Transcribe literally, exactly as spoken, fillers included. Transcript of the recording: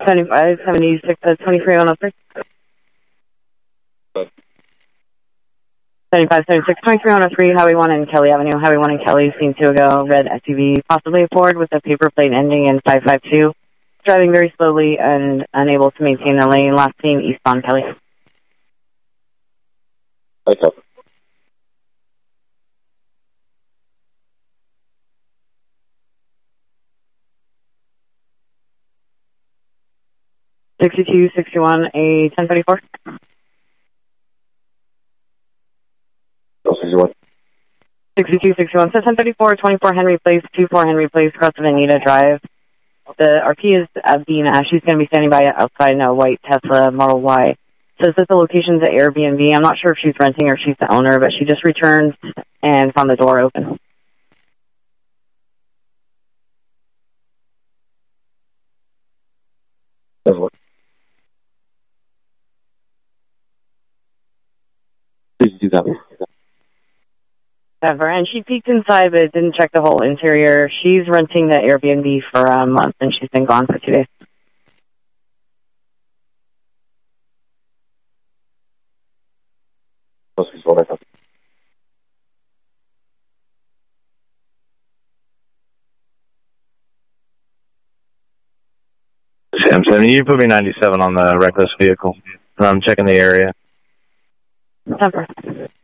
seventy-five, seventy-six, uh, twenty-three one oh three. seventy-five, seventy-six, twenty-three one oh three, Highway one and Kelly Avenue. Highway one and Kelly seen to go, red S U V, possibly a Ford with a paper plate ending in five five two. Driving very slowly and unable to maintain the lane. Last seen eastbound Kelly. Okay. sixty-two sixty-one, a ten thirty-four. sixty-one. sixty-two sixty-one, so ten thirty-four, twenty-four Henry Place, twenty-four Henry Place, across of Anita Drive. The R P is Abdina. She's going to be standing by outside in a white Tesla Model Y. Says that the location's at Airbnb. I'm not sure if she's renting or if she's the owner, but she just returned and found the door open. sixty-two copies. Ever. And she peeked inside but didn't check the whole interior. She's renting the Airbnb for a month and she's been gone for two days. Sam seventy, you put me ninety-seven on the reckless vehicle. I'm checking the area. Temper.